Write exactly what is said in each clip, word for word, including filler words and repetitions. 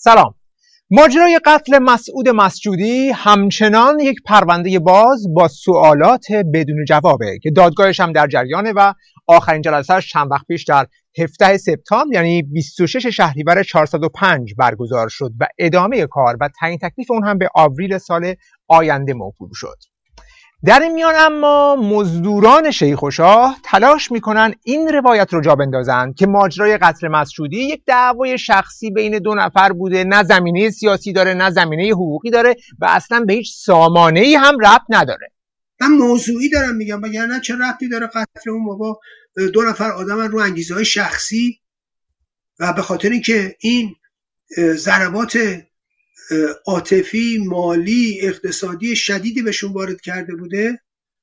سلام. ماجرای قتل مسعود مسجودی همچنان یک پرونده باز با سوالات بدون جوابه که دادگاهش هم در جریانه و آخرین جلسه‌اش چند وقت پیش در هفدهم سپتامبر یعنی بیست و ششم شهریور چهارصد و پنج برگزار شد و ادامه کار و تعیین تکلیف اون هم به آوریل سال آینده موکول شد. در این میان اما مزدوران شیخ و شاه تلاش میکنن این روایت رو جا بندازن که ماجرای قتل مسجودی یک دعوای شخصی بین دو نفر بوده، نه زمینه سیاسی داره نه زمینه حقوقی داره و اصلا به هیچ سامانه‌ای هم ربط نداره. من موضوعی دارم میگم، وگرنه چه ربطی داره قتل اون بابا؟ دو نفر آدم رو انگیزه‌های شخصی و به خاطر اینکه این ضربات عاطفی، مالی، اقتصادی شدیدی بهشون وارد کرده بوده،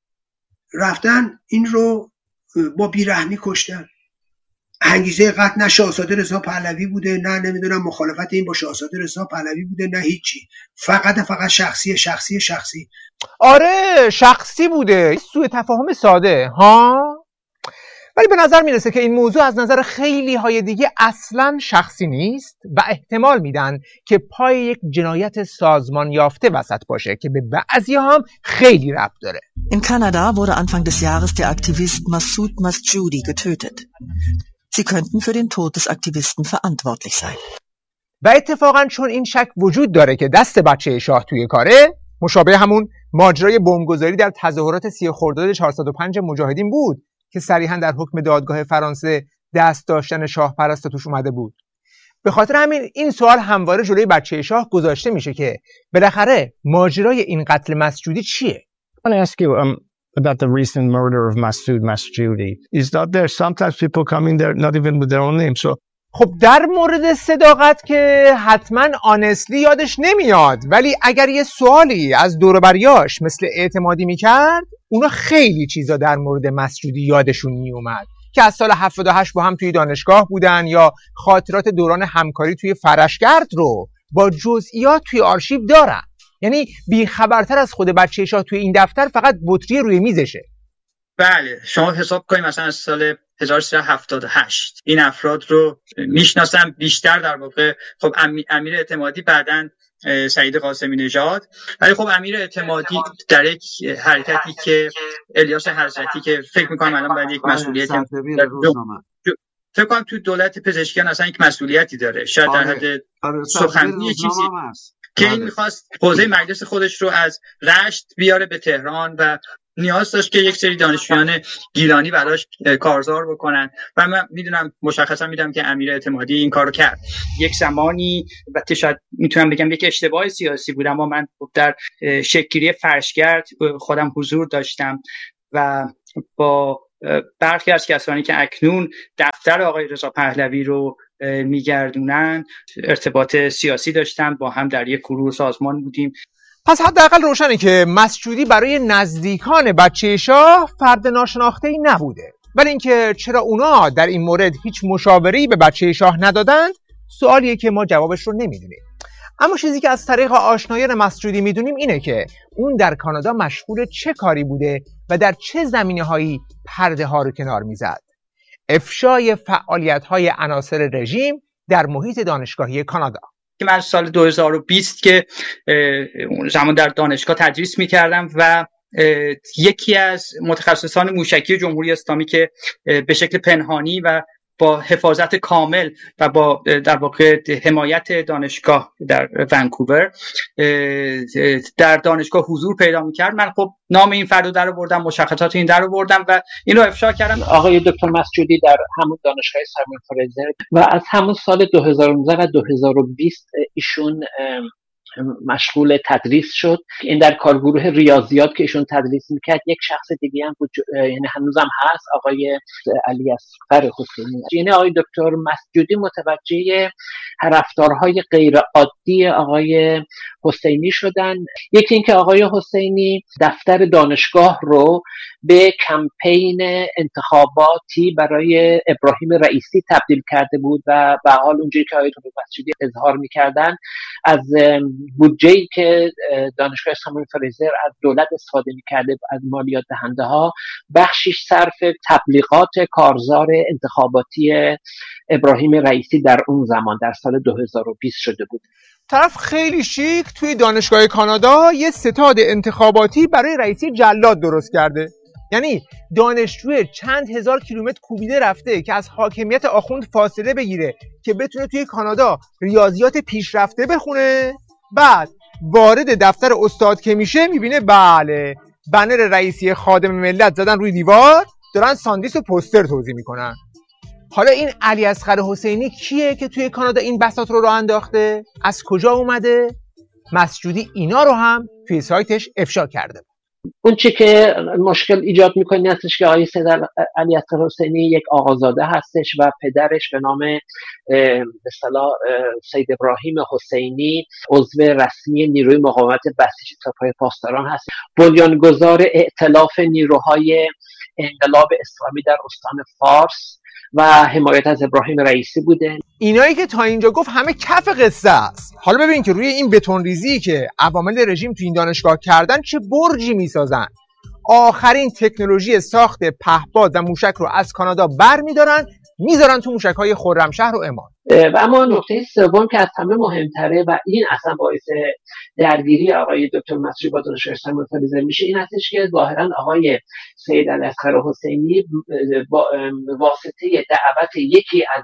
رفتن این رو با بیرحمی کشتن. انگیزه قتل نه شاهزاده رضا پهلوی بوده، نه نمیدونم مخالفت این با شاهزاده رضا پهلوی بوده، نه هیچی. فقط فقط شخصی شخصی شخصی. آره شخصی بوده، سوء تفاهم ساده ها. ولی به نظر میرسه که این موضوع از نظر خیلی های دیگه اصلا شخصی نیست و احتمال میدن که پای یک جنایت سازمان یافته وسط باشه که به بعضی هم خیلی ربط داره. In Kanada wurde Anfang des Jahres der Aktivist Massoud Masjoudi getötet. Sie könnten für den Tod des Aktivisten verantwortlich sein. و اتفاقا چون این شک وجود داره که دست بچه شاه توی کاره، مشابه همون ماجرای بمبگذاری در تظاهرات سی خرداد چهارصد و پنج مجاهدین بود که صریحا در حکم دادگاه فرانسه دست داشتن شاه پرست توش اومده بود. به خاطر همین این سوال همواره جلوی بچه شاه گذاشته میشه که بالاخره ماجرای این قتل مسجودی چیه؟ I want to ask you um, about the recent murder of Massoud Masjoudi. Is that there sometimes people come in there not even with their own name? So خب در مورد صداقت که حتما آنستلی یادش نمیاد، ولی اگر یه سوالی از دور و بریاش مثل اعتمادی میکرد، اونا خیلی چیزا در مورد مسجودی یادشون میومد که از سال هفتاد و هشت با هم توی دانشگاه بودن یا خاطرات دوران همکاری توی فرشگرد رو با جزئیات توی آرشیو دارن. یعنی بیخبرتر از خود بچه شاه توی این دفتر فقط بطری روی میزشه. بله شما حساب کنید مثلا از سال هزار و سیصد و هفتاد و هشت این افراد رو میشناسن بیشتر، در واقع خب امیر اعتمادی بعداً سعید قاسمی نژاد، ولی خب امیر اعتمادی در یک حرکتی که الیاس حضرتی که فکر میکنم الان باید یک مسئولیت فکر کنم تو دولت پزشکیان اصلا یک مسئولیتی داره، شاید در حد سخنگوی چیزی که این میخواست حوزه مجلس خودش رو از رشت بیاره به تهران و نیاز داشت که یک سری دانشجویان گیلانی براش کارزار بکنن و من میدونم مشخصا میدونم که امیر اعتمادی این کارو کرد. یک زمانی البته شاید میتونم بگم یک اشتباه سیاسی بود، اما من در شکل‌گیری فرشگرد خودم حضور داشتم و با برخی از کسانی که اکنون دفتر آقای رضا پهلوی رو میگردونن ارتباط سیاسی داشتم، با هم در یک گروه سازمان بودیم. پس حداقل روشنه که مسجودی برای نزدیکان بچه شاه فرد ناشناخته‌ای نبوده، ولی اینکه چرا اونا در این مورد هیچ مشاوره‌ای به بچه شاه ندادند سوالیه که ما جوابش رو نمیدونیم. اما چیزی که از طریق آشنایان مسجودی میدونیم اینه که اون در کانادا مشغول چه کاری بوده و در چه زمینه‌هایی پرده ها رو کنار میزد. افشای فعالیت‌های عناصر رژیم در محیط دانشگاهی کانادا که من سال دو هزار و بیست که زمان در دانشگاه تدریس می‌کردم و یکی از متخصصان موشکی جمهوری اسلامی که به شکل پنهانی و با حفاظت کامل و با در واقع حمایت دانشگاه در ونکوور در دانشگاه حضور پیدا می‌کرد، من خب نام این فرد رو در آوردم، مشخصات این در آوردم و این رو افشا کردم. آقای دکتر مسجودی در همون دانشگاه سایمون فریزر و از همون سال دو هزار و نوزده و دو هزار و بیست ایشون مشغول تدریس شد. این در کارگروه ریاضیات که ایشون تدریس میکرد یک شخص دیگه هم بود، یعنی هنوزم هست، آقای علی اصغر حسینی. یعنی آقای دکتر مسجودی متوجه رفتارهای غیر عادی آقای حسینی شدن. یکی اینکه آقای حسینی دفتر دانشگاه رو به کمپین انتخاباتی برای ابراهیم رئیسی تبدیل کرده بود و به حال اونجوری که آقای دکتر مسجودی اظهار میکردن از بودجه‌ای که دانشگاه ساموئل فریزر از دولت استفاده می‌کرده، از مالیات دهنده ها، بخشش صرف تبلیغات کارزار انتخاباتی ابراهیم رئیسی در اون زمان در سال دو هزار و بیست شده بود. طرف خیلی شیک توی دانشگاه کانادا یه ستاد انتخاباتی برای رئیسی جلاد درست کرده. یعنی دانشجوی چند هزار کیلومتر کوبیده رفته که از حاکمیت آخوند فاصله بگیره که بتونه توی کانادا ریاضیات پیشرفته بخونه، بعد وارد دفتر استاد که میشه میبینه بله بنر رئیسی خادم ملت زدن روی دیوار، دارن ساندویچ و پوستر توزیع میکنن. حالا این علی اصغر حسینی کیه که توی کانادا این بساط رو راه انداخته؟ از کجا اومده؟ مسجودی اینا رو هم توی سایتش افشا کرده. اون چی که مشکل ایجاد میکنه هستش که آقای سید علی اصغر حسینی یک آقازاده هستش و پدرش به نام به اصطلاح سید ابراهیم حسینی عضو رسمی نیروی مقاومت بسیج سپاه پاسداران هست، بنیانگذار ائتلاف نیروهای انقلاب اسلامی در استان فارس و حمایت از ابراهیم رئیسی بوده. اینایی که تا اینجا گفت همه کف قصه است. حالا ببین که روی این بتون ریزی که عوامل رژیم تو این دانشگاه کردن چه برجی میسازن. آخرین تکنولوژی ساخت پهپاد و موشک رو از کانادا برمیدارن میذارن تو موشک‌های خرمشهر و امان. و اما نکته سوم که از همه مهمتره و این اصلا باعث درگیری آقای دکتر مسجودی با دانشگاه ساموئل فریزر میشه این هستش که ظاهرا آقای سید علی اصغر حسینی با واسطه دعوت یکی از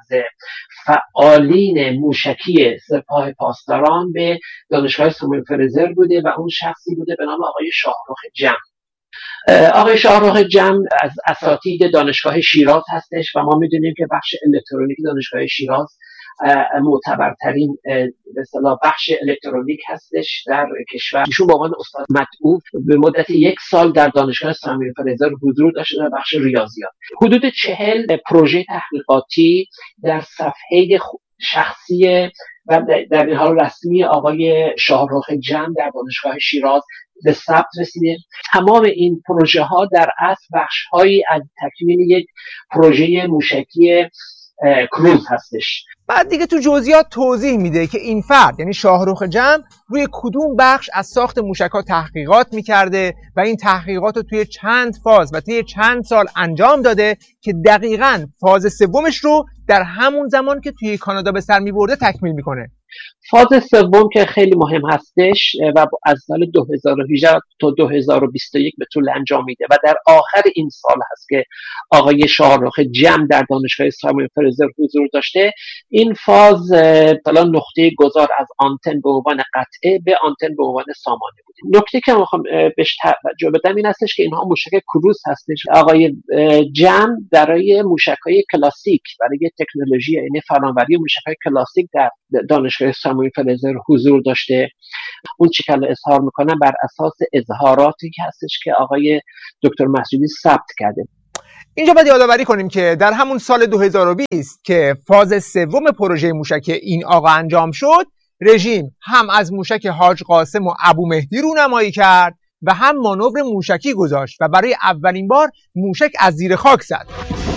فعالین موشکی سپاه پاسداران به دانشگاه ساموئل فریزر بوده و اون شخصی بوده به نام آقای شاهرخ جم. آقای شاهرخ جم از اساتید دانشگاه شیراز هستش و ما میدونیم که بخش الکترونیک دانشگاه شیراز معتبرترین به اصطلاح بخش الکترونیک هستش در کشور. ایشون به عنوان استاد مدعو به مدت یک سال در دانشگاه ساموئل فریزر حضور داشته در بخش ریاضیات. حدود چهل پروژه تحقیقاتی در صفحه شخصی و در این حال رسمی آقای شاهرخ جم در دانشگاه شیراز به ثبت رسیده. تمام این پروژه ها در اصل بخش هایی از تکمیل یک پروژه موشکی کروز هستش. بعد دیگه تو جزئیات توضیح میده که این فرد یعنی شاهرخ جم روی کدوم بخش از ساخت موشک‌ها تحقیقات میکرده و این تحقیقات رو توی چند فاز و توی چند سال انجام داده که دقیقاً فاز سومش رو در همون زمان که توی کانادا به سر میبرده تکمیل میکنه. فاز سوم که خیلی مهم هستش و از سال دو هزار و هجده تا دو هزار و بیست و یک به طول انجام میده و در آخر این سال هست که آقای شاهرخ جم در دانشگاه ساموئل فریزر حضور داشته. این فاز مثلا نقطه گذار از آنتن به عنوان قطعه به آنتن به عنوان سامانه بوده. نکته که میخوام بهش توجه بدم این هستش که اینها موشک کروز هستش. آقای جم برای موشک‌های کلاسیک، برای تکنولوژی یعنی فناوری موشک‌های کلاسیک در دانشگاه ساموئل فریزر حضور داشته. اون چی که اظهار میکنم بر اساس اظهاراتی که هستش که آقای دکتر مسجودی ثبت کرده. اینجا باید یادآوری کنیم که در همون سال دو هزار و بیست که فاز سوم پروژه موشک این آقا انجام شد، رژیم هم از موشک حاج قاسم و ابو مهدی رونمایی کرد و هم مانور موشکی گذاشت و برای اولین بار موشک از زیر خاک زد.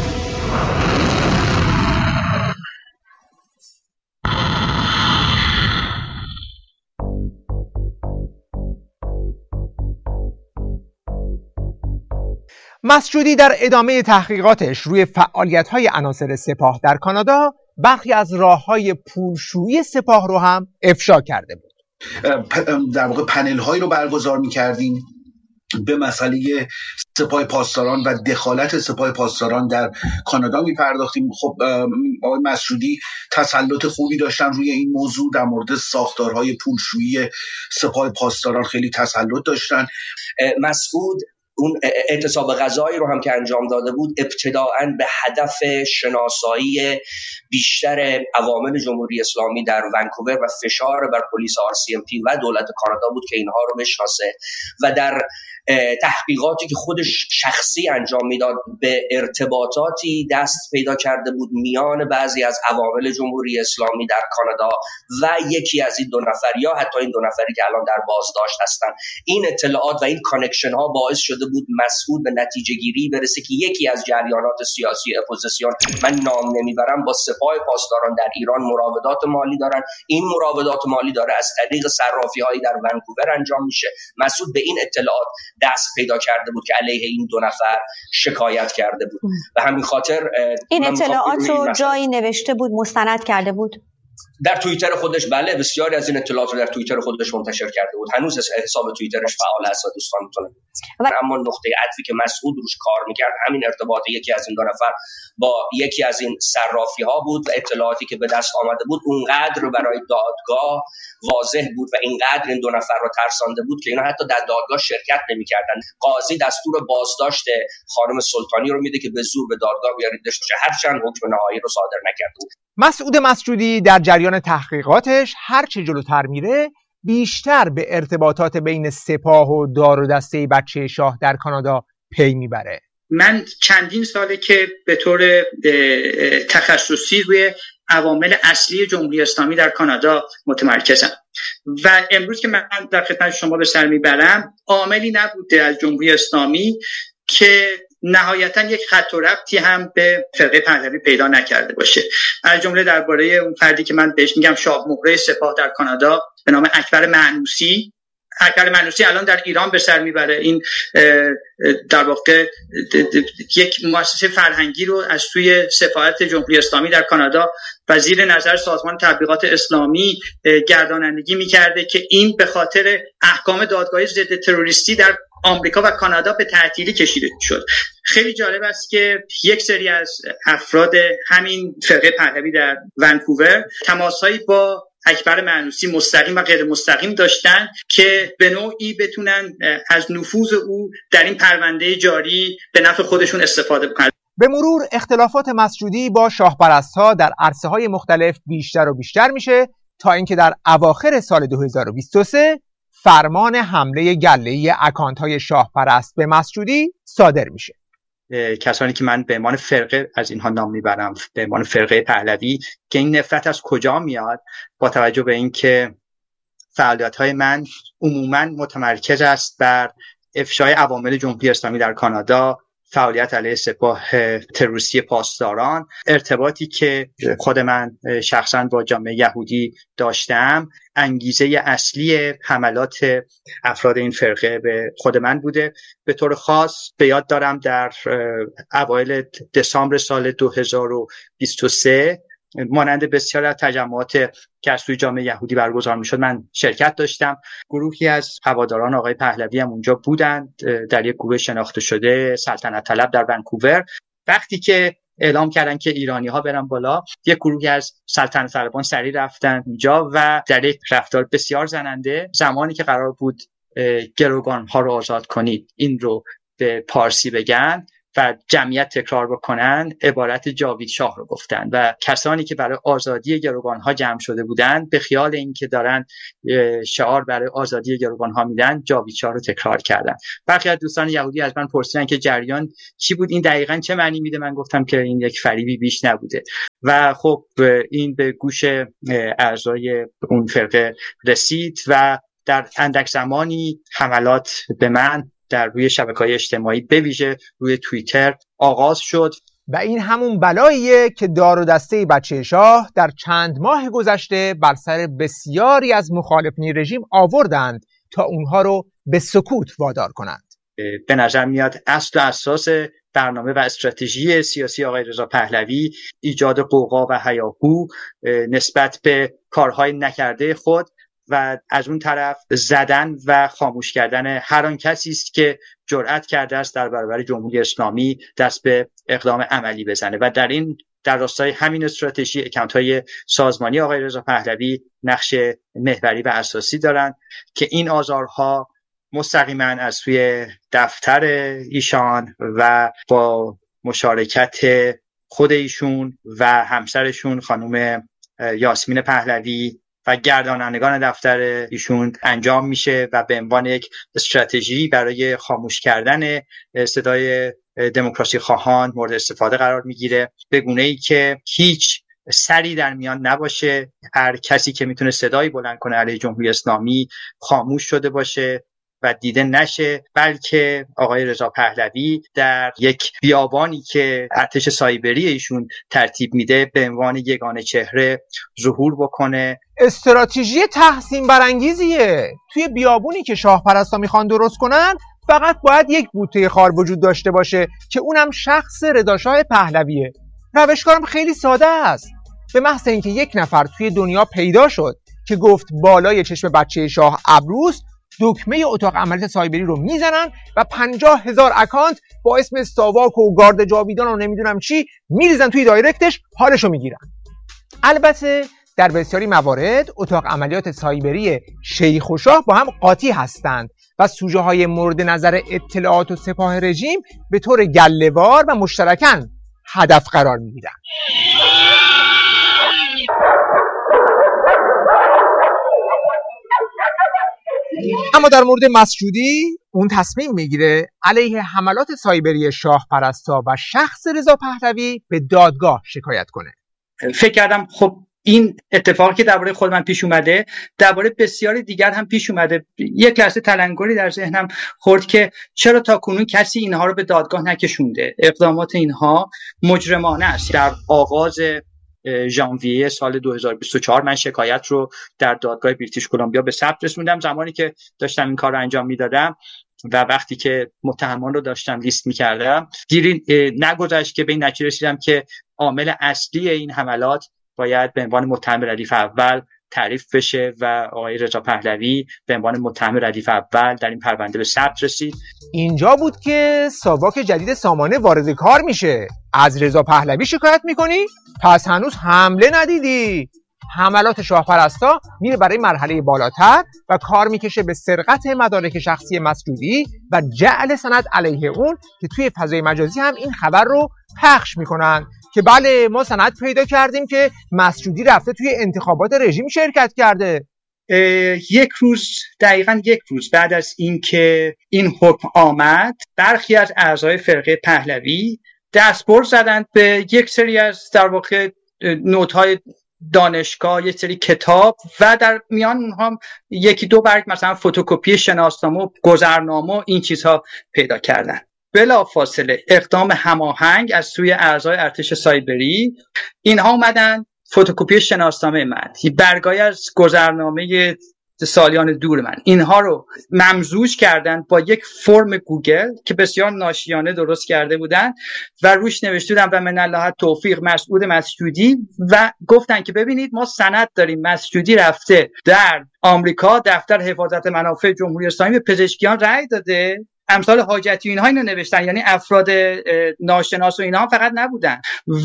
مسجودی در ادامه تحقیقاتش روی فعالیت‌های عناصر سپاه در کانادا برخی از راه‌های پولشویی سپاه رو هم افشا کرده بود. در واقع پنل‌هایی رو برگزار می‌کردیم به مسئله سپاه پاسداران و دخالت سپاه پاسداران در کانادا می‌پرداختیم. خب آقای مسجودی تسلط خوبی داشتن روی این موضوع، در مورد ساختارهای پولشویی سپاه پاسداران خیلی تسلط داشتن. مسعود اون اعتصاب غذایی رو هم که انجام داده بود ابتداعاً به هدف شناسایی بیشتر عوامل جمهوری اسلامی در ونکوور و فشار بر پلیس آر سی ام پی و دولت کانادا بود که اینها رو بشناسه و در تحقیقاتی که خودش شخصی انجام میداد به ارتباطاتی دست پیدا کرده بود میان بعضی از عوامل جمهوری اسلامی در کانادا و یکی از این دو نفر یا حتی این دو نفری که الان در بازداشت هستن. این اطلاعات و این کانکشن ها باعث شده بود مسعود به نتیجه گیری برسه که یکی از جریانات سیاسی اپوزیسیون، من نام نمیبرم، با سپاه پاسداران در ایران مراودات مالی دارن. این مراودات مالی داره از طریق صرافی هایی در ونکوور انجام میشه. مسعود به این اطلاعات دست پیدا کرده بود که علیه این دو نفر شکایت کرده بود و همین خاطر این اطلاعات رو جایی نوشته بود، مستند کرده بود در توییتر خودش. بله، بسیاری از این اطلاعات رو در توییتر خودش منتشر کرده بود. هنوز حساب توییترش فعال است و دوستان میتونن. اما نقطه عطفی که مسعود روش کار میکرد همین ارتباط یکی از این دو نفر با یکی از این صرافی ها بود و اطلاعاتی که به دست آمده بود اونقدر برای دادگاه واضح بود و اینقدر این دو نفر رو ترسانده بود که اینا حتی در دادگاه شرکت نمی‌کردن. قاضی دستور بازداشت خانم سلطانی رو میده که به زور به دادگاه بیاریدش، هرچند حکم نهایی رو صادر نکرده بود. مسعود مسجودی در جریان تحقیقاتش هر چه جلوتر میره بیشتر به ارتباطات بین سپاه و دار و دسته بچه شاه در کانادا پی میبره. من چندین ساله که به طور تخصصی روی عوامل اصلی جمهوری اسلامی در کانادا متمرکزم و امروز که من در خدمت شما به سر میبرم عاملی نبوده از جمهوری اسلامی که نهایتا یک خط و ربطی هم به فرقه پهلوی پیدا نکرده باشه. از جمله درباره اون فردی که من بهش میگم شاه مهره سپاه در کانادا به نام اکبر معنوسی. اکبر معنوسی الان در ایران به سر میبره. این در واقع یک مؤسسه فرهنگی رو از سوی سفارت جمهوری اسلامی در کانادا و زیر نظر سازمان تبلیغات اسلامی گردانندگی میکرده که این به خاطر احکام دادگاه ضد تروریستی در آمریکا و کانادا به تعطیلی کشیده شد. خیلی جالب است که یک سری از افراد همین فرقه پهلوی در ونکوور تماسهایی با اکبر معنوسی مستقیم و غیر مستقیم داشتن که به نوعی بتونن از نفوذ او در این پرونده جاری به نفع خودشون استفاده بکنن. به مرور اختلافات مسجودی با شاهپرست‌ها در عرصه‌های مختلف بیشتر و بیشتر میشه تا اینکه در اواخر سال دو هزار و بیست و سه فرمان حمله گله‌ای اکانت‌های شاهپرست به مسجودی صادر میشه. کسانی که من به عنوان فرقه از اینها نام میبرم، به عنوان فرقه پهلوی، که این نفرت از کجا میاد با توجه به اینکه فعالیت‌های من عموماً متمرکز است بر افشای عوامل جمهوری اسلامی در کانادا، فعالیت علیه سپاه تروریستی پاسداران، ارتباطی که خود من شخصا با جامعه یهودی داشتم، انگیزه اصلی حملات افراد این فرقه به خود من بوده. به طور خاص به یاد دارم در اوایل دسامبر سال دو هزار و بیست و سه مانند بسیار از تجمعات که از سوی جامعه یهودی برگزار میشد من شرکت داشتم. گروهی از هواداران آقای پهلوی هم اونجا بودند در یک گروه شناخته شده سلطنت طلب در ونکوور. وقتی که اعلام کردن که ایرانی ها برن بالا، یک گروهی از سلطنت طلبان سریع رفتن اونجا و در یک رفتار بسیار زننده، زمانی که قرار بود گروگان ها رو آزاد کنید این رو به پارسی بگن و جمعیت تکرار بکنن، عبارت جاوید شاه رو گفتن و کسانی که برای آزادی گروگان ها جمع شده بودن به خیال اینکه دارن شعار برای آزادی گروگان ها میدن جاوید شاه رو تکرار کردن. برخی از دوستان یهودی از من پرسیدن که جریان چی بود، این دقیقاً چه معنی میده؟ من گفتم که این یک فریبی بیش نبوده و خب این به گوش اعضای اون فرقه رسید و در اندک زمانی حملات به من در روی شبکه‌های اجتماعی به ویژه روی توییتر آغاز شد و این همون بلاییه که دار و دسته بچه شاه در چند ماه گذشته بر سر بسیاری از مخالفین رژیم آوردند تا اونها رو به سکوت وادار کنند. به نظر میاد اصل و اساس برنامه و استراتژی سیاسی آقای رضا پهلوی ایجاد قوقا و هیاهو نسبت به کارهای نکرده خود و از اون طرف زدن و خاموش کردن هر آن کسی است که جرأت کرده است در برابر جمهوری اسلامی دست به اقدام عملی بزنه و در این در راستای همین استراتژی اکانت‌های سازمانی آقای رضا پهلوی نقش محوری و اساسی دارند که این آزارها مستقیما از سوی دفتر ایشان و با مشارکت خود ایشون و همسرشون خانم یاسمین پهلوی و گردانندگان دفتر ایشون انجام میشه و به عنوان یک استراتژی برای خاموش کردن صدای دموکراسی خواهان مورد استفاده قرار میگیره، به گونه‌ای که هیچ سری در میان نباشه، هر کسی که میتونه صدایی بلند کنه علیه جمهوری اسلامی خاموش شده باشه و دیده نشه، بلکه آقای رضا پهلوی در یک بیابانی که ارتش سایبری ایشون ترتیب میده به عنوان یگانه چهره ظهور بکنه. استراتژی تحسین برانگیزیه. توی بیابونی که شاه پرستا میخوان درست کنن فقط باید یک بوته خار وجود داشته باشه که اونم شخص رضاشاه پهلویه. روشکارم خیلی ساده است. به محض اینکه یک نفر توی دنیا پیدا شد که گفت بالای چشم بچه شاه ابروست، دکمه اتاق عملیات سایبری رو میزنن و پنجاه هزار اکانت با اسم ساواک و گارد جاویدان و نمیدونم چی میریزن توی دایرکتش، حالشو میگیرن. البته در بسیاری موارد اتاق عملیات سایبری شیخ و شاه با هم قاطی هستند و سوژه های مورد نظر اطلاعات و سپاه رژیم به طور گله‌وار و مشترکاً هدف قرار میگیرن. اما در مورد مسجودی، اون تصمیم میگیره علیه حملات سایبری شاه پرستا و شخص رضا پهلوی به دادگاه شکایت کنه. فکر کردم خب این اتفاقی که درباره خود من پیش اومده درباره بسیاری دیگر هم پیش اومده. یک لحظه تلنگری در ذهنم خورد که چرا تا کنون کسی اینها رو به دادگاه نکشونده. اقدامات اینها مجرمانه است. در آغاز ژانویه سال دو هزار و بیست و چهار من شکایت رو در دادگاه بریتیش کلمبیا به ثبت رسوندم. زمانی که داشتم این کار رو انجام میدادم و وقتی که متهمان رو داشتم لیست میکردم، دیری نگذشت که به این نتیجه رسیدم که عامل اصلی این حملات باید به عنوان متهم ردیف اول تعریف بشه و آقای رضا پهلوی به عنوان متهم ردیف اول در این پرونده به ثبت رسید. اینجا بود که ساواک جدید سامانه وارد کار میشه. از رضا پهلوی شکایت میکنی؟ پس هنوز حمله ندیدی. حملات شاه پرستا میره برای مرحله بالاتر و کار میکشه به سرقت مدارک شخصی مسجودی و جعل سند علیه اون که توی فضای مجازی هم این خبر رو پخش میکنن که بله ما سند پیدا کردیم که مسجودی رفته توی انتخابات رژیم شرکت کرده. یک روز دقیقاً یک روز بعد از اینکه این حکم آمد، برخی از اعضای فرقه پهلوی دستبرد زدند به یک سری از در واقع نوت‌های دانشگاه، یک سری کتاب و در میان اونها یکی دو برگ مثلا فتوکپی شناسنامه و گذرنامه و این چیزها پیدا کردن. بلا فاصله اقدام هماهنگ از سوی اعضای ارتش سایبری، اینها اومدن فتوکپی شناسنامه من، برگای از گذرنامه سالیان دور من، اینها رو ممزوج کردن با یک فرم گوگل که بسیار ناشیانه درست کرده بودن و روش نوشته بودن و من الله توفیق مسعود مسجودی و گفتن که ببینید ما سند داریم مسجودی رفته در آمریکا دفتر حفاظت منافع جمهوری اسلامی به پزشکیان رأی داده. امثال حاجتی اینها اینو نوشتن، یعنی افراد ناشناس و اینها فقط نبودن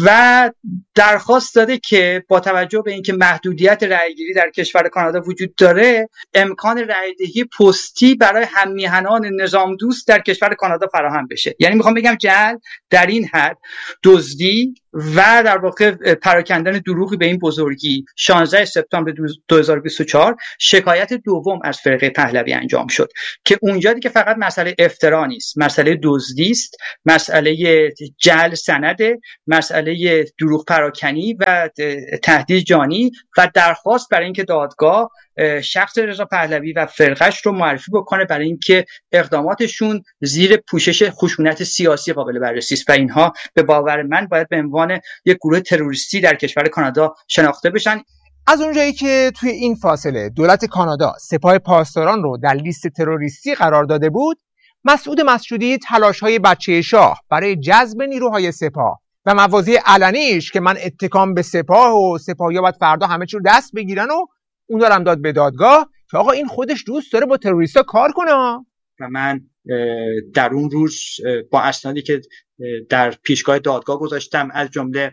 و درخواست داده که با توجه به اینکه محدودیت رأیگیری در کشور کانادا وجود داره، امکان رأیدهی پستی برای هم میهنان نظام دوست در کشور کانادا فراهم بشه. یعنی میخوام بگم جعل در این حد، دزدی و در واقع پراکندن دروغی به این بزرگی. شانزده سپتامبر دو هزار و بیست و چهار شکایت دوم از فرقه پهلوی انجام شد که اونجا دیگه فقط مسئله افترا نیست، مسئله دزدی است، مسئله جعل سنده، مسئله دروغ پراکنی و تهدید جانی و درخواست برای اینکه دادگاه شخص رضا پهلوی و فرقش رو معرفی بکنه برای اینکه اقداماتشون زیر پوشش خشونت سیاسی قابل بررسی است و اینها به باور من باید به عنوان یک گروه تروریستی در کشور کانادا شناخته بشن. از اونجایی که توی این فاصله دولت کانادا سپاه پاسداران رو در لیست تروریستی قرار داده بود، مسعود مسجودی تلاش‌های بچه شاه برای جذب نیروهای سپاه و مواضع علنیش که من اتکام به سپاه و سپاهیا باید فردا همه چی رو دست بگیرن و اون دارم داد به دادگاه که آقا این خودش دوست داره با تروریستا کار کنه. و من در اون روز با اسنادی که در پیشگاه دادگاه گذاشتم، از جمله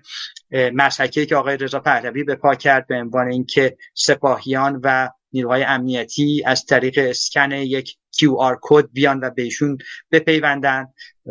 مسحکی که آقای رضا پهلوی به پا کرد به عنوان اینکه سپاهیان و نیروهای امنیتی از طریق اسکن یک کیو آر کد بیان و بهشون بپیوندن،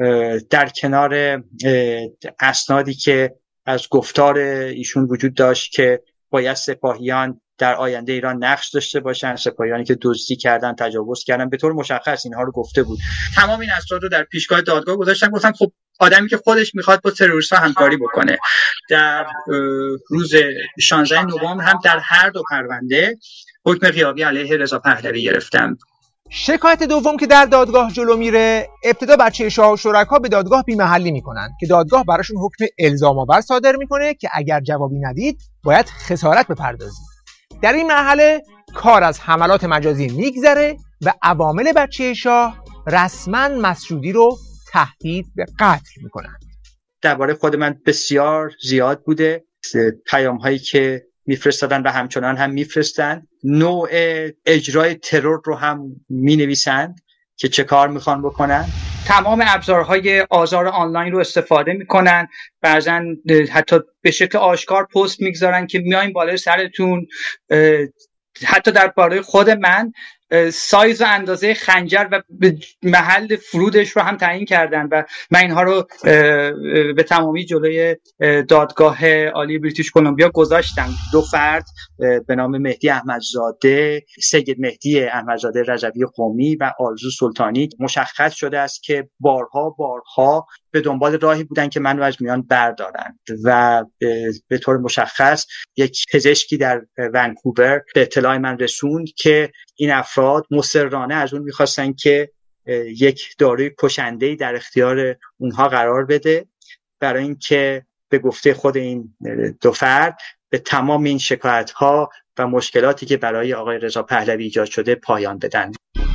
در کنار اسنادی که از گفتار ایشون وجود داشت که باید سپاهیان در آینده ایران نقش داشته باشن، سپاهیانی که دزدی کردن، تجاوز کردن، به طور مشخص اینها رو گفته بود. تمام این افراد رو در پیشگاه دادگاه گذاشتن، گفتن خب آدمی که خودش میخواد با تروریست‌ها همکاری بکنه. در روز شانزده نوامبر هم در هر دو پرونده حکم غیابی علیه رضا پهلوی گرفتم. شکایت دوم که در دادگاه جلو میره، ابتدا بچه شاه و شرکا به دادگاه بی‌محلی میکنن که دادگاه براشون حکم الزام آور صادر میکنه که اگر جوابی ندید باید خسارت بپردازید. در این مرحله کار از حملات مجازی میگذره و عوامل بچه شاه رسما مسجودی رو تهدید به قتل میکنن. درباره خود من بسیار زیاد بوده پیام هایی که میفرستادن و همچنان هم میفرستن، نوع اجرای ترور رو هم مینویسند که چه کار میخوان بکنن. تمام ابزارهای آزار آنلاین رو استفاده میکنن، بعضن حتی به شکل آشکار پست میگذارن که میایم بالای سرتون. حتی درباره خود من سایز و اندازه خنجر و محل فرودش رو هم تعیین کردن و من اینها رو به تمامی جلوی دادگاه عالی بریتیش کلمبیا گذاشتم. دو فرد به نام مهدی احمدزاده، سید مهدی احمدزاده رضوی قمی و آرزو سلطانی مشخص شده است که بارها بارها به دنبال راهی بودن که منو از میان بردارن و به طور مشخص یک پزشکی در ونکوور به اطلاع من رسوند که این افراد مصرانه از اون میخواستن که یک داروی کشنده‌ای در اختیار اونها قرار بده برای اینکه به گفته خود این دو فرد به تمام این شکایت‌ها و مشکلاتی که برای آقای رضا پهلوی ایجاد شده پایان بدن.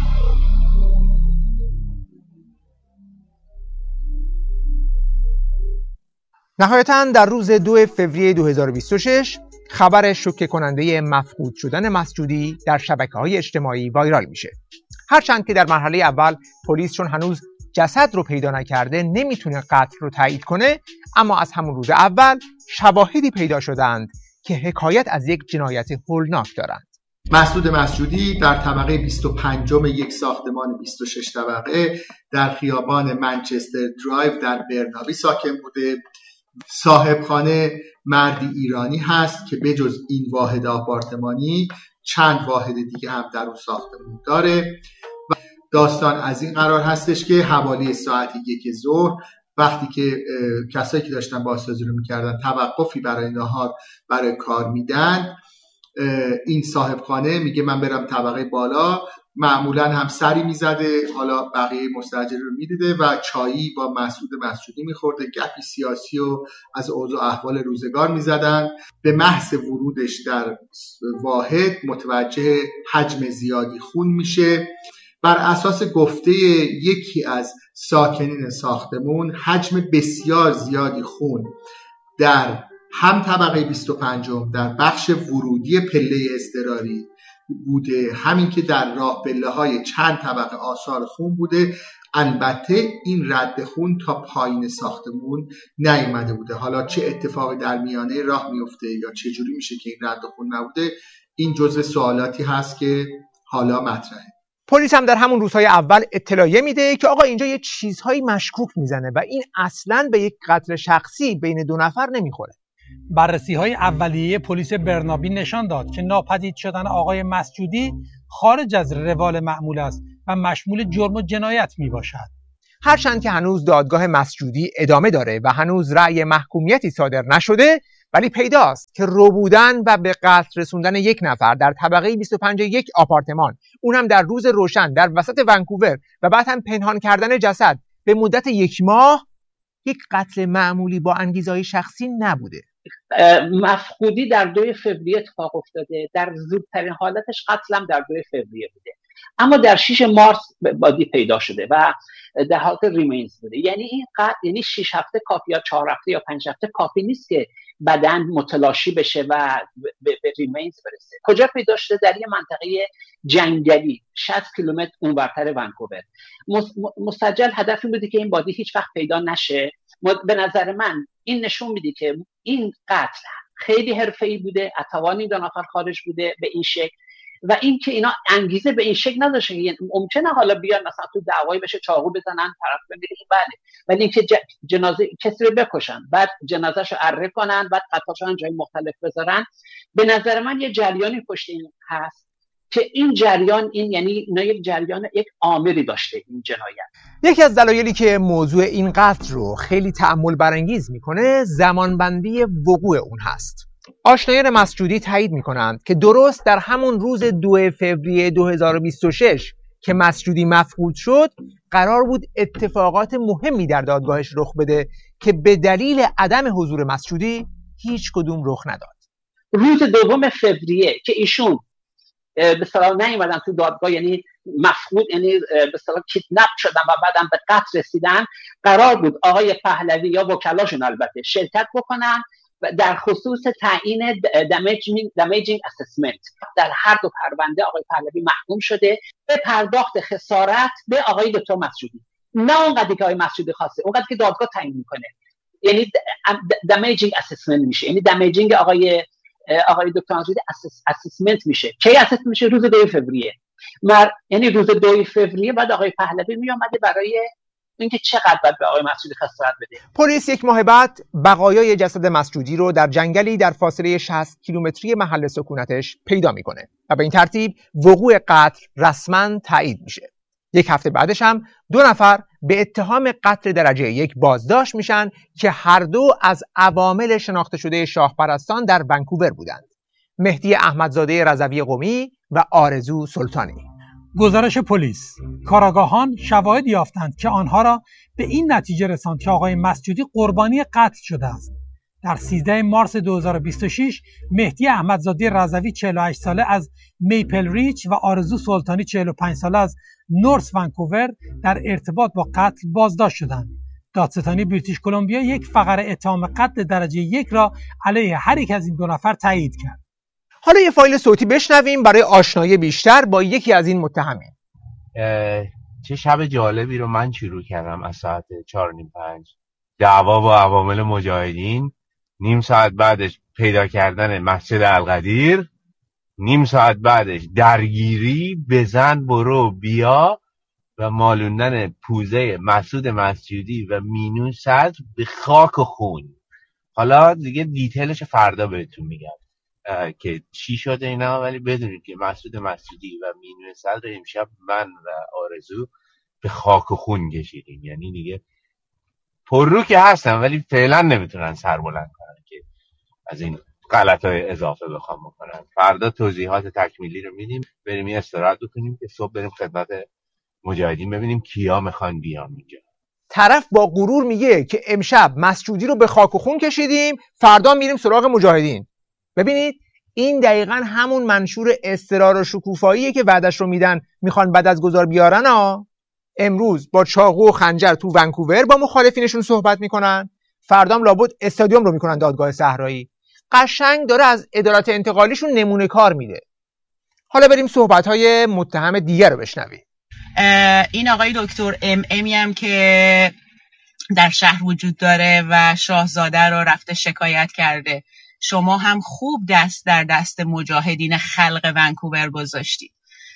نهایتاً در روز دو فوریه دو هزار و بیست و شش خبر شوکه کننده مفقود شدن مسجودی در شبکه‌های اجتماعی وایرال میشه. هرچند که در مرحله اول پلیس چون هنوز جسد رو پیدا نکرده نمیتونه قتل رو تایید کنه، اما از همون روز اول شواهدی پیدا شدند که حکایت از یک جنایت هولناک دارند. مسعود مسجودی در طبقه بیست و پنجم یک ساختمان بیست و شش طبقه در خیابان منچستر درایو در برنابی ساکن بوده. صاحب خانه مردی ایرانی هست که بجز این واحد آپارتمانی چند واحد دیگه هم در اون ساختمان داره. و داستان از این قرار هستش که حوالی ساعت یک ظهر وقتی که کسایی که داشتن بازسازی رو میکردن توقفی برای نهار برای کار میدن، این صاحب خانه میگه من برم طبقه بالا، معمولا هم سری میزده، حالا بقیه مستاجر رو میدیده و چایی با مسعود مسجودی میخورده، گپی سیاسی و از اوضاع احوال روزگار میزدن. به محض ورودش در واحد متوجه حجم زیادی خون میشه. بر اساس گفته یکی از ساکنین ساختمون حجم بسیار زیادی خون در هم طبقه بیست و پنجم در بخش ورودی پله اضطراری بوده، همین که در راه پله های چند طبقه آثار خون بوده. البته این رد خون تا پایین ساختمون نیامده بوده. حالا چه اتفاقی در میانه راه میفته یا چه جوری میشه که این رد خون نبوده، این جزء سوالاتی هست که حالا مطرحه. پلیس هم در همون روزهای اول اطلاعیه میده که آقا اینجا یه چیزهایی مشکوک میزنه و این اصلاً به یک قتل شخصی بین دو نفر نمیخوره. بررسی‌های اولیه پلیس برنابی نشان داد که ناپدید شدن آقای مسجودی خارج از روال معمول است و مشمول جرم و جنایت میباشد. هرچند که هنوز دادگاه مسجودی ادامه داره و هنوز رأی محکومیتی صادر نشده، ولی پیداست که رو بودن و به قتل رسوندن یک نفر در طبقه بیست و پنج یک آپارتمان، اونم در روز روشن در وسط ونکوور و بعد هم پنهان کردن جسد به مدت یک ماه، یک قتل معمولی با انگیزه‌های شخصی نبوده. مفقودی در دوی فوریه اتفاق افتاده، در زودترین حالتش قتلم در دوی فوریه بوده، اما در شش مارس بادی پیدا شده و در حالت ریمینز بوده. یعنی این قتل یعنی شش هفته کافی یا چهار هفته یا پنج هفته کافی نیست که بدن متلاشی بشه و به ریمینز برسه. کجا پیدا شده؟ در یه منطقه جنگلی شصت کیلومتر اونورتر ونکوور. مستعجل هدف این بوده که این بادی هیچ وقت پیدا نشه. به نظر من این نشون میده که این قتل خیلی حرفه‌ای بوده، اتوانی دو نفر خارج بوده به این شکل و این که اینا انگیزه به این شکل نداشتن. یعنی ممکنه حالا بیان مثلا تو دعوایی بشه چاقو بزنن طرف بمیره، بله، ولی اینکه جنازه کسی رو بکشن بعد جنازه‌شو اره کنن بعد قطعاتشو جای مختلف بذارن، به نظر من یه جریانی پشت این هست که این جریان این یعنی اینا یک جریان یک عاملی داشته این جنایت. یکی از دلایلی که موضوع این قتل رو خیلی تأمل برانگیز میکنه زمانبندی وقوع اون هست. آشنایان مسجودی تایید میکنند که درست در همون روز دو فوریه دو هزار و بیست و شش که مسجودی مفقود شد قرار بود اتفاقات مهمی در دادگاهش رخ بده که به دلیل عدم حضور مسجودی هیچ کدوم رخ نداد. روز دوم فوریه که ایشون به اصطلاح نیومدن تو دادگاه، یعنی مفقود، یعنی به اصطلاح کیدنپ شدن و بعدم به قتل رسیدن، قرار بود آقای پهلوی یا وکلاشون البته شرکت بکنن در خصوص تعیین دمیجینگ دمیجینگ اسسمنت. در هر دو پرونده آقای پهلوی محکوم شده به پرداخت خسارت به آقای دکتر مسجودی، نه اونقدر که آقای مسجودی خواسته، اونقدر که دادگاه تعیین میکنه، یعنی دمیجینگ اسسمنت میشه، یعنی دمیجینگ آقای آقای دکتر مسجودی اسسمنت میشه. کی اسسمنت میشه؟ روز دو فوریه. مر یعنی روز دو فوریه بعد آقای پهلوی میومده برای اینکه چقدر باید به آقای مسجودی خسارت بده. پلیس یک ماه بعد بقایای جسد مسجودی رو در جنگلی در فاصله شصت کیلومتری محل سکونتش پیدا میکنه و به این ترتیب وقوع قتل رسما تایید میشه. یک هفته بعدش هم دو نفر به اتهام قتل درجه یک بازداشت میشن که هر دو از عوامل شناخته شده شاه پرستان در ونکوور بودند: مهدی احمدزاده رضوی قمی و آرزو سلطانی. گزارش پلیس: کاراگاهان شواهد یافتند که آنها را به این نتیجه رساند که آقای مسجودی قربانی قتل شده است. در سیزده مارس دو هزار و بیست و شش مهدی احمدزاده رضوی چهل و هشت ساله از میپل ریچ و آرزو سلطانی چهل و پنج ساله از نورث ونکوور در ارتباط با قتل بازداشت شدند. دادستانی بریتیش کلمبیا یک فقره اتهام قتل درجه یک را علیه هر یک از این دو نفر تایید کرد. حالا یه فایل صوتی بشنویم برای آشنایی بیشتر با یکی از این متهمین. چه شب جالبی رو من شروع کردم از ساعت چهار و نیم پنج. دعوا با عوامل مجاهدین، نیم ساعت بعدش پیدا کردن مسجد القدیر، نیم ساعت بعدش درگیری، بزن برو بیا و مالوندن پوزه مسعود مسجودی و مینو صدر به خاک و خون. حالا دیگه دیتیلش فردا بهتون میگم که چی شده اینا، ولی بدونید که مسعود مسجودی و مینو صدر امشب من و آرزو به خاک و خون کشیدیم. یعنی دیگه پررو که هستن ولی فعلا نمیتونن سر بلند کنن که از این غلطای اضافه بخوام بکنن. فردا توضیحات تکمیلی رو میدیم، بریم یه استراحت بکنیم که صبح بریم خدمت مجاهدین ببینیم کیا میخوان بیان اینجا. طرف با غرور میگه که امشب مسجودی رو به خاک و خون کشیدیم، فردا میریم سراغ مجاهدین. ببینید این دقیقاً همون منشور اصرار و شکوفاییه که وعدش رو میدن میخوان بعد از گذار بیارن ها. امروز با چاقو و خنجر تو ونکوور با مخالفینشون صحبت میکنن، فردام لابد استادیوم رو میکنن دادگاه صحرایی. قشنگ داره از عدالت انتقالیشون نمونه کار میده. حالا بریم صحبت‌های متهم دیگر رو بشنویم. این آقای دکتر ام امی هم که در شهر وجود داره و شاهزاده رو رفته شکایت کرده، شما هم خوب دست در دست مجاهدین خلق ونکوور گذاشتید.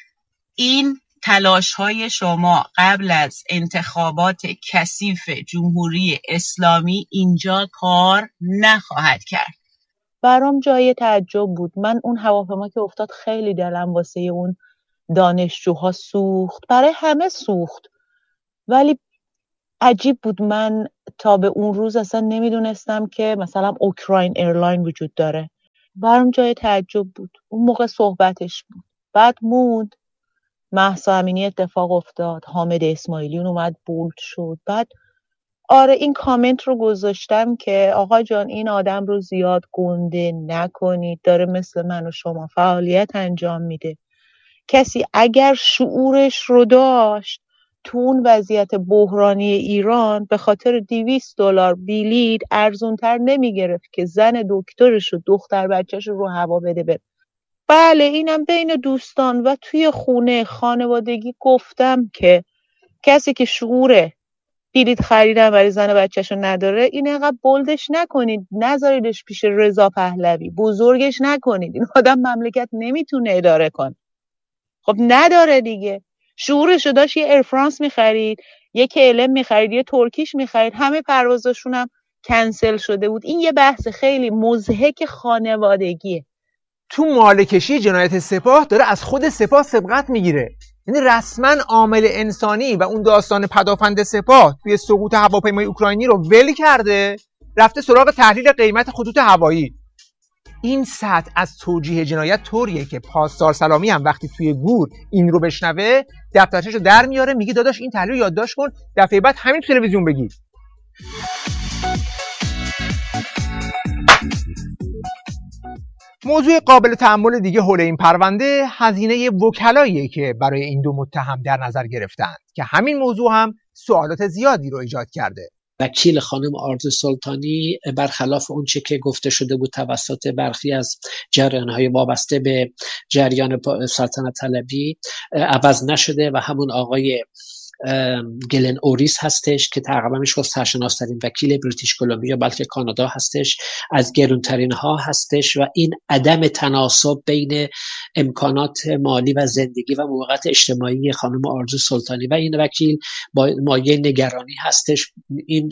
این تلاش های شما قبل از انتخابات کثیف جمهوری اسلامی اینجا کار نخواهد کرد. برام جای تعجب بود. من اون هواپیما که افتاد خیلی دلم واسه اون دانشجوها سوخت، برای همه سوخت، ولی عجیب بود. من تا به اون روز اصلا نمیدونستم که مثلا اوکراین ایرلاین وجود داره. برام جای تعجب بود. اون موقع صحبتش بود. بعد موند مهسا امینی اتفاق افتاد، حامد اسماعیلیون اومد بولد شد. بعد آره این کامنت رو گذاشتم که آقا جان این آدم رو زیاد گنده نکنید، داره مثل من و شما فعالیت انجام میده. کسی اگر شعورش رو داشت تو اون وضعیت بحرانی ایران به خاطر دویست دلار بلیط ارزونتر نمی گرفت که زن دکترش و دختر بچهش رو هوا بده بره. بله اینم بین دوستان و توی خونه خانوادگی گفتم که کسی که شعور بلیط خریدن برای زن بچه‌شو نداره، این اینقدر بولدش نکنید، نذاریدش پیش رضا پهلوی، بزرگش نکنید. این آدم مملکت نمیتونه اداره کنه. خب نداره دیگه. شعورشو داشت یه ایر فرانس میخرید، یه کلم میخرید، یه ترکیش میخرید، همه پروازاشون هم کنسل شده بود. این یه بحث خیلی مضحک خانوادگیه. تو مالکشی جنایت سپاه داره از خود سپاه سبقت میگیره. یعنی رسما عامل انسانی و اون داستان پدافند سپاه توی سقوط هواپیمای اوکراینی رو ول کرده، رفته سراغ تحلیل قیمت خطوط هوایی. این سطح از توجیه جنایت طوریه که پاسدار سلامی هم وقتی توی گور این رو بشنوه دفترچه‌شو در میاره، میگه داداش این تحلیل رو یادداشت کن، دفعه بعد همین تلویزیون بگی. موضوع قابل تأمل دیگه حول این پرونده هزینه وکلاییه که برای این دو متهم در نظر گرفتند که همین موضوع هم سوالات زیادی رو ایجاد کرده. وکیل خانم آرزو سلطانی برخلاف اون چه که گفته شده بود توسط برخی از جریان‌های وابسته به جریان سلطنت طلبی عوض نشده و همون آقای گلن اوریس هستش که تقریبا میشه سرشناس‌ترین وکیل بریتیش کلمبیا بلکه کانادا هستش، از گرونترین ها هستش و این عدم تناسب بین امکانات مالی و زندگی و موقعیت اجتماعی خانم آرزو سلطانی و این وکیل با مایه نگرانی هستش. این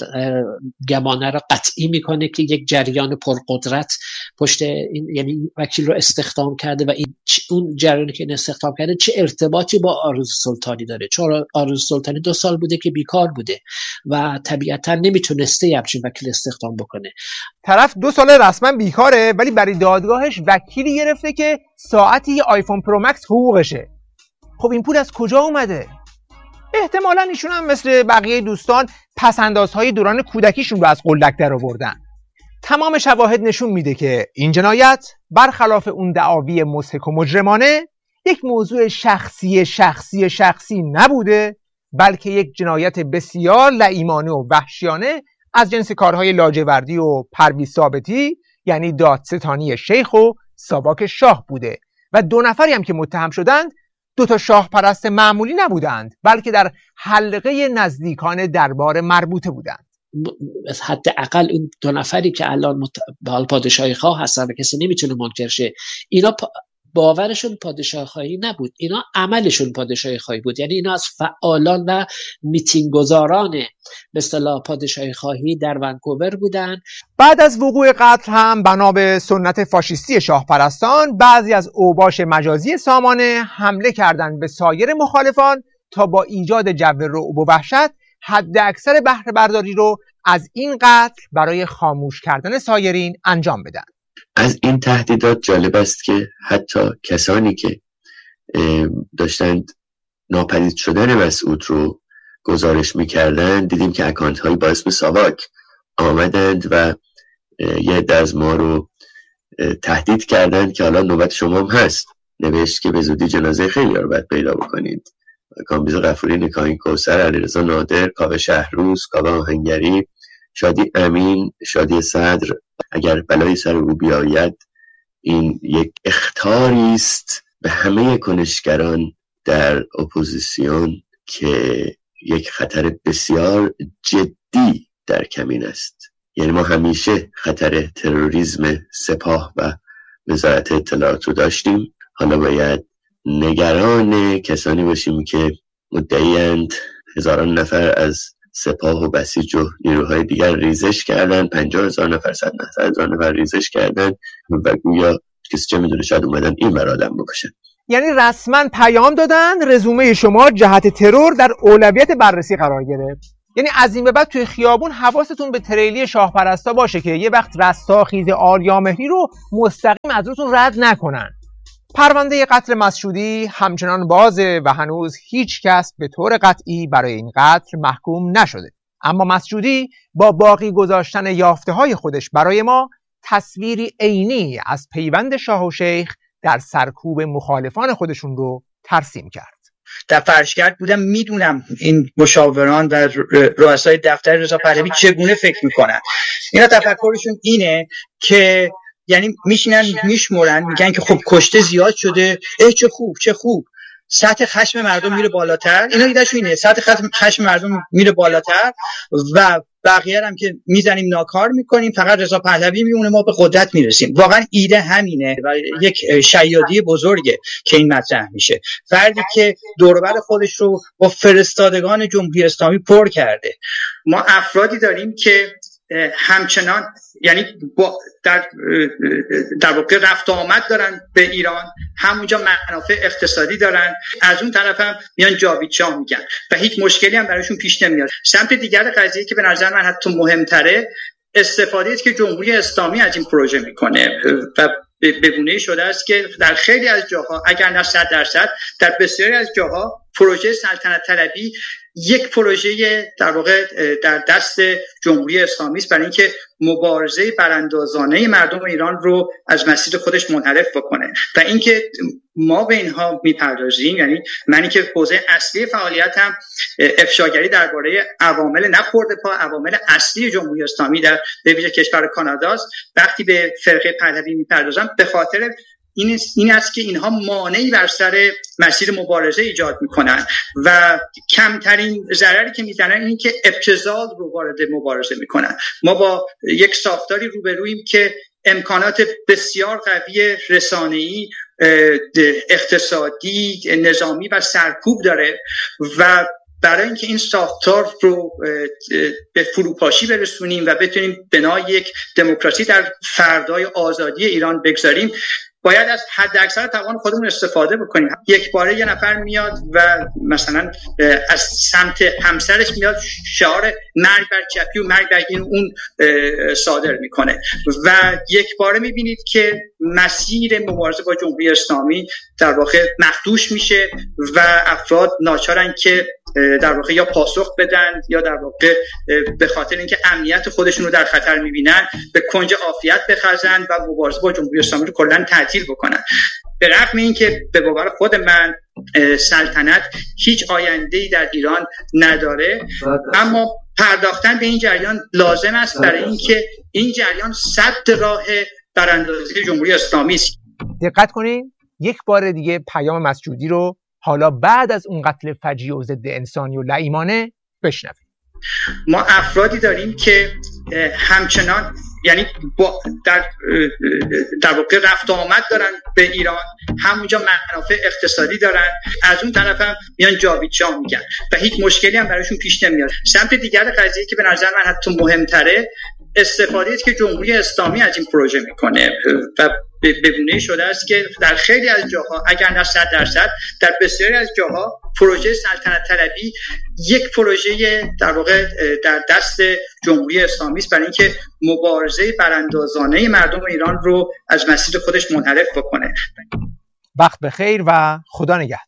گمانه را قطعی میکنه که یک جریان پرقدرت پشت این یعنی وکیل رو استخدام کرده و این اون جریانی که این استخدام کرده چه ارتباطی با آرزو سلطانی داره، چون آرزو سلطانی دو سال بوده که بیکار بوده و طبیعتا نمیتونسته همچین وکیل استخدام بکنه. طرف دو سال رسما بیکاره ولی برای دادگاهش وکیلی گرفته که ساعتی یه آیفون پرو مکس حقوقشه. خب این پول از کجا اومده؟ احتمالاً ایشون هم مثل بقیه دوستان پسندازهای دوران کودکیشون رو از قلدک در آوردن. تمام شواهد نشون میده که این جنایت برخلاف اون دعاوی مضحک و مجرمانه یک موضوع شخصی شخصی شخصی نبوده، بلکه یک جنایت بسیار لعیمانه و وحشیانه از جنس کارهای لاجوردی و پرویز ثابتی یعنی دادستانی شیخ و ساواک شاه بوده و دو نفری هم که متهم شدند دو تا شاه پرست معمولی نبودند بلکه در حلقه نزدیکان دربار مربوطه بودند. حداقل این دو نفری که الان مت... پادشاهی خواه هستن و کسی نمیتونه منکر شه، اینا پا... باورشون پادشاهی خواهی نبود، اینا عملشون پادشاهی خواهی بود. یعنی اینا از فعالان و میتینگ گذاران به اصطلاح پادشاهی خواهی در ونکوور بودن. بعد از وقوع قتل هم بنا به سنت فاشیستی شاه پرستان بعضی از اوباش مجازی سامانه حمله کردند به سایر مخالفان تا با ایجاد جو رعب و وحشت حد اکثر بهره برداری رو از این قتل برای خاموش کردن سایرین انجام بدن. از این تهدیدات جالب است که حتی کسانی که داشتند ناپدید شدن مسعود رو گزارش میکردند دیدیم که اکانت هایی با اسم ساواک آمدند و یه عده از ما رو تهدید کردند که حالا نوبت شما هم هست. نوشت که به زودی جنازه خیلی رو باید پیدا بکنید. کامبیز غفوری، نکاهی کوثر، علیرضا نادر، کاوه شهروز، کاوه آهنگری، شادی امین، شادی صدر. اگر بلای سر او بیاید این یک اخطاری است به همه کنشگران در اپوزیسیون که یک خطر بسیار جدی در کمین است. یعنی ما همیشه خطر تروریسم سپاه و وزارت اطلاعات رو داشتیم، حالا باید نگران کسانی باشیم که مدعی‌اند هزاران نفر از سپاه و بسیج و نیروهای دیگر ریزش کردن، پنجاه هزار نفر، صد هزار نفر ریزش کردن و گویا کسی چه میدونه شاید اومدن این بر آدم بکشن. یعنی رسما پیام دادن رزومه شما جهت ترور در اولویت بررسی قرار گرفت. یعنی از این به بعد توی خیابون حواستون به تریلی شاه پرستا باشه که یه وقت رستاخیز آریامهری رو مستقیم از روتون رد نکنن. پرونده قتل مسعودی همچنان بازه و هنوز هیچ کس به طور قطعی برای این قتل محکوم نشده. اما مسعودی با باقی گذاشتن یافته‌های خودش برای ما تصویری عینی از پیوند شاه و شیخ در سرکوب مخالفان خودشون رو ترسیم کرد. در فرشگرد بودم، میدونم این مشاوران و رؤسای دفتر رضا پهلوی چگونه فکر میکنن. اینا تفکرشون اینه که یعنی میشینن میشمرن میگن که خب کشته زیاد شده، اه چه خوب چه خوب، سطح خشم مردم میره بالاتر. اینا ایدهشون اینه، سطح خشم مردم میره بالاتر و بقیه هم که میزنیم ناکار میکنیم، فقط رضا پهلوی میمونه، ما به قدرت میرسیم. واقعا ایده همینه و یک شیادی بزرگه که این مطرح میشه. فردی که دور و بر خودش رو با فرستادگان جمهوری اسلامی پر کرده. ما افرادی داریم که همچنان یعنی با در در واقع رفت و آمد دارن به ایران، همونجا منافع اقتصادی دارن، از اون طرف هم میان جاوید شاه میگن و هیچ مشکلی هم براشون پیش نمیاد. سمت دیگر قضیه که به نظر من حتی مهمتره، استفاده است که جمهوری اسلامی از این پروژه میکنه و به گونه‌ای شده است که در خیلی از جاها، اگر نه صد درصد، در بسیاری از جاها پروژه سلطنت طلبی یک پروژه در واقع در دست جمهوری اسلامی است برای اینکه مبارزه براندازانه مردم ایران رو از مسیر خودش منحرف بکنه و اینکه ما به اینها میپردازیم. یعنی منی که حوزه اصلی فعالیتم افشاگری درباره عوامل نخورده پا، عوامل اصلی جمهوری اسلامی در به ویژه کشور کاناداست، وقتی به فرقه پهلوی میپردازم به خاطر این این است که اینها مانعی بر سر مسیر مبارزه ایجاد میکنن و کمترین ضرری که میزنن این که ابتذال رو وارد مبارزه میکنن. ما با یک ساختاری روبرویم که امکانات بسیار قوی رسانه‌ای، اقتصادی، نظامی و سرکوب داره و برای اینکه این ساختار رو به فروپاشی برسونیم و بتونیم بنای یک دموکراسی در فردای آزادی ایران بگذاریم، باید از حد اکثر توان خودمون استفاده بکنیم. یک باره یه نفر میاد و مثلا از سمت همسرش میاد شعار مرگ بر چپی و مرگ بر این اون صادر میکنه و یک باره میبینید که مسیر مبارزه با جمهوری اسلامی در واقع مخدوش میشه و افراد ناچارن که در واقع یا پاسخ بدن یا در واقع به خاطر اینکه امنیت خودشون رو در خطر میبینن به کنج عافیت بخزن و مبارزه با جمهوری اسلامی رو کلا تعطیل بکنن. به رغم اینکه به باور خود من سلطنت هیچ آینده‌ای در ایران نداره، اما پرداختن به این جریان لازم است برای اینکه این جریان سد راه براندازی جمهوری اسلامی است. دقت کنین، یک بار دیگه پیام مسجودی رو حالا بعد از اون قتل فجیع و ضد انسانی و لعیمانه بشنویم. ما افرادی داریم که همچنان یعنی با در در واقع رفت و آمد دارن به ایران، همونجا منافع اقتصادی دارن، از اون طرف هم میان جاوید شاه میگن و هیچ مشکلی هم براشون پیش نمیاد. سمت دیگر قضیه که به نظر من حتی مهمتره، استفاده است که جمهوری اسلامی از این پروژه میکنه و به گونه‌ای شده است که در خیلی از جاها، اگر نه صد درصد، در بسیاری از جاها پروژه سلطنت طلبی یک پروژه در واقع در دست جمهوری اسلامی است برای اینکه مبارزه براندازانه مردم ایران رو از مسیر خودش منحرف بکنه. وقت بخیر و خدا نگهدار.